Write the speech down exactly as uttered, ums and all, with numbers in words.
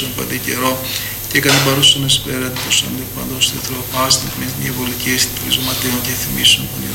έσον παντή καιρό και κατά την παρούσον εσπέρα του σαντιπαντός τετροπάστην πνεύμη ευολική αίσθηση ριζωματίων και θυμίσεων των